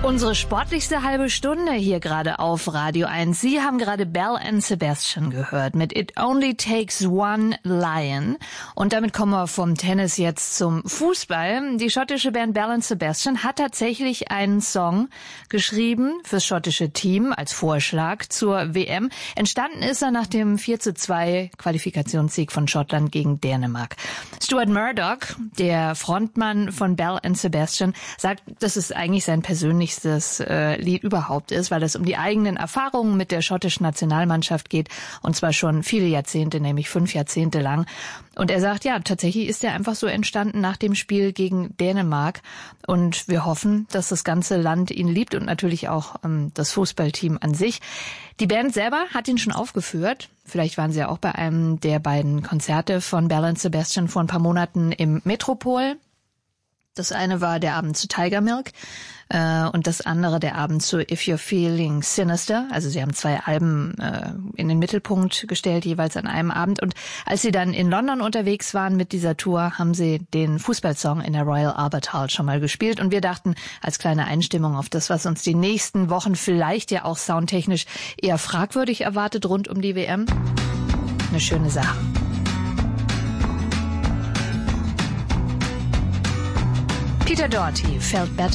Unsere sportlichste halbe Stunde hier gerade auf Radio 1. Sie haben gerade Belle and Sebastian gehört mit It Only Takes One Lion. Und damit kommen wir vom Tennis jetzt zum Fußball. Die schottische Band Belle and Sebastian hat tatsächlich einen Song geschrieben fürs schottische Team als Vorschlag zur WM. Entstanden ist er nach dem 4:2 Qualifikationssieg von Schottland gegen Dänemark. Stuart Murdoch, der Frontmann von Belle and Sebastian, sagt, das ist eigentlich sein persönliches Lied überhaupt ist, weil es um die eigenen Erfahrungen mit der schottischen Nationalmannschaft geht, und zwar schon viele Jahrzehnte, nämlich 5 Jahrzehnte lang. Und er sagt, ja, tatsächlich ist er einfach so entstanden nach dem Spiel gegen Dänemark, und wir hoffen, dass das ganze Land ihn liebt und natürlich auch das Fußballteam an sich. Die Band selber hat ihn schon aufgeführt. Vielleicht waren Sie ja auch bei einem der beiden Konzerte von Belle and Sebastian vor ein paar Monaten im Metropol. Das eine war der Abend zu Tiger Milk und das andere der Abend zu If You're Feeling Sinister. Also sie haben 2 Alben in den Mittelpunkt gestellt, jeweils an einem Abend. Und als sie dann in London unterwegs waren mit dieser Tour, haben sie den Fußballsong in der Royal Albert Hall schon mal gespielt. Und wir dachten, als kleine Einstimmung auf das, was uns die nächsten Wochen vielleicht ja auch soundtechnisch eher fragwürdig erwartet rund um die WM, eine schöne Sache. Peter Doherty, Felt Better.